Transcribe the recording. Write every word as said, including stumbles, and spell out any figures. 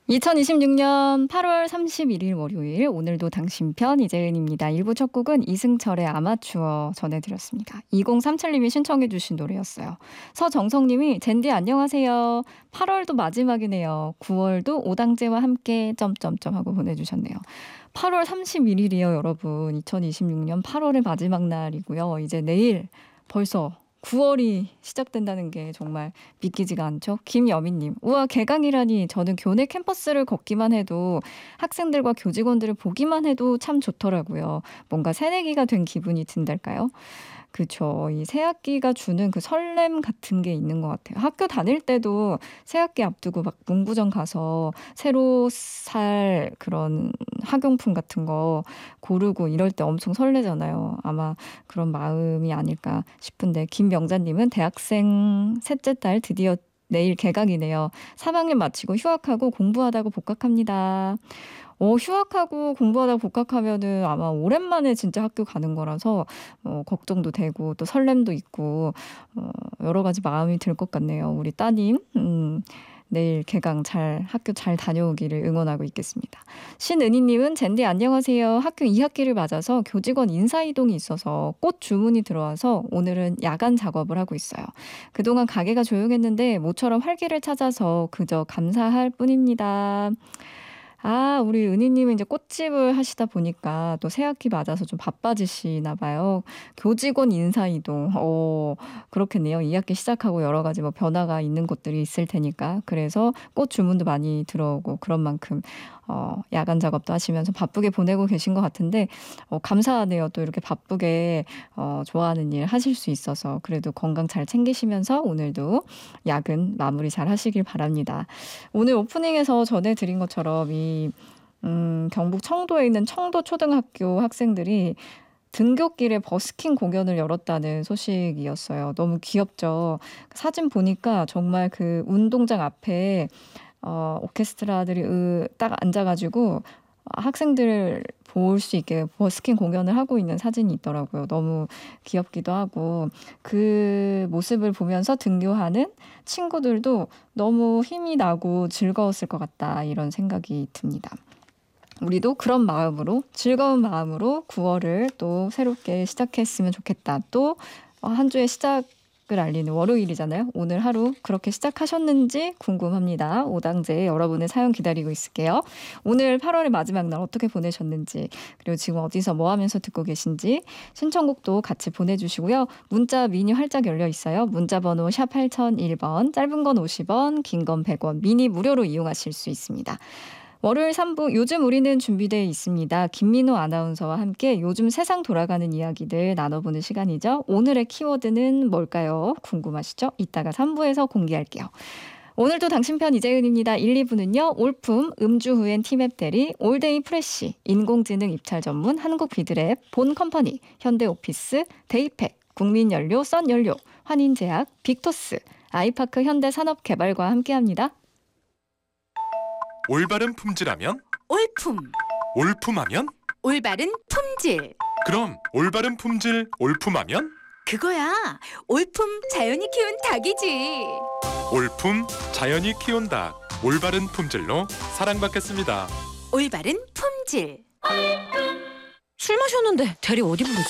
이천이십육 년 팔월 삼십일일 월요일, 오늘도 당신 편 이재은입니다. 일 부 첫 곡은 이승철의 아마추어 전해드렸습니다. 이공삼칠님이 신청해 주신 노래였어요. 서정성님이 젠디 안녕하세요. 팔월도 마지막이네요. 구월도 오당제와 함께 점점점 하고 보내주셨네요. 팔월 삼십일일이요 여러분. 이천이십육 년 팔월의 마지막 날이고요. 이제 내일 벌써 구월이 시작된다는 게 정말 믿기지가 않죠. 김여민님, 우와 개강이라니. 저는 교내 캠퍼스를 걷기만 해도 학생들과 교직원들을 보기만 해도 참 좋더라고요. 뭔가 새내기가 된 기분이 든달까요? 그렇죠. 이 새학기가 주는 그 설렘 같은 게 있는 것 같아요. 학교 다닐 때도 새학기 앞두고 막 문구점 가서 새로 살 그런 학용품 같은 거 고르고 이럴 때 엄청 설레잖아요. 아마 그런 마음이 아닐까 싶은데, 김명자님은 대학생 셋째 딸 드디어 내일 개강이네요. 삼 학년 마치고 휴학하고 공부하다가 복학합니다. 어, 휴학하고 공부하다 복학하면은 아마 오랜만에 진짜 학교 가는 거라서 어, 걱정도 되고 또 설렘도 있고 어, 여러 가지 마음이 들 것 같네요. 우리 따님 음, 내일 개강 잘 학교 잘 다녀오기를 응원하고 있겠습니다. 신은희님은 젠디 안녕하세요. 학교 이 학기를 맞아서 교직원 인사이동이 있어서 꽃 주문이 들어와서 오늘은 야간 작업을 하고 있어요. 그동안 가게가 조용했는데 모처럼 활기를 찾아서 그저 감사할 뿐입니다. 아, 우리 은희님은 이제 꽃집을 하시다 보니까 또 새학기 맞아서 좀 바빠지시나 봐요. 교직원 인사이동. 어, 그렇겠네요. 이 학기 시작하고 여러 가지 뭐 변화가 있는 곳들이 있을 테니까. 그래서 꽃 주문도 많이 들어오고 그런 만큼 어, 야간 작업도 하시면서 바쁘게 보내고 계신 것 같은데 어, 감사하네요. 또 이렇게 바쁘게 어, 좋아하는 일 하실 수 있어서. 그래도 건강 잘 챙기시면서 오늘도 야근 마무리 잘 하시길 바랍니다. 오늘 오프닝에서 전해드린 것처럼 이 음, 경북 청도에 있는 청도초등학교 학생들이 등굣길에 버스킹 공연을 열었다는 소식이었어요. 너무 귀엽죠. 사진 보니까 정말 그 운동장 앞에 어, 오케스트라들이 으, 딱 앉아가지고 학생들을 볼 수 있게 버스킹 공연을 하고 있는 사진이 있더라고요. 너무 귀엽기도 하고 그 모습을 보면서 등교하는 친구들도 너무 힘이 나고 즐거웠을 것 같다, 이런 생각이 듭니다. 우리도 그런 마음으로, 즐거운 마음으로 구월을 또 새롭게 시작했으면 좋겠다. 또 한 주의 시작을 알리는 월요일이잖아요. 오늘 하루 그렇게 시작하셨는지 궁금합니다. 오당제 여러분의 사연 기다리고 있을게요. 오늘 팔월의 마지막 날 어떻게 보내셨는지, 그리고 지금 어디서 뭐 하면서 듣고 계신지 신청곡도 같이 보내주시고요. 문자 미니 활짝 열려 있어요. 문자 번호 샵 팔공공일 번, 짧은 건 오십 원, 긴 건 백 원, 미니 무료로 이용하실 수 있습니다. 월요일 삼 부 요즘 우리는 준비되어 있습니다. 김민호 아나운서와 함께 요즘 세상 돌아가는 이야기들 나눠보는 시간이죠. 오늘의 키워드는 뭘까요? 궁금하시죠? 이따가 삼 부에서 공개할게요. 오늘도 당신 편 이재은입니다. 일, 이 부는요. 올품, 음주 후엔 티맵 대리, 올데이 프레쉬, 인공지능 입찰 전문 한국비드랩, 본컴퍼니, 현대오피스, 데이팩, 국민연료, 썬연료, 환인제약, 빅토스, 아이파크 현대산업개발과 함께합니다. 올바른 품질하면 올품, 올품하면 올바른 품질. 그럼 올바른 품질 올품하면 그거야, 올품 자연이 키운 닭이지. 올품 자연이 키운 닭, 올바른 품질로 사랑받겠습니다. 올바른 품질. 술 마셨는데 대리 어디 부르지?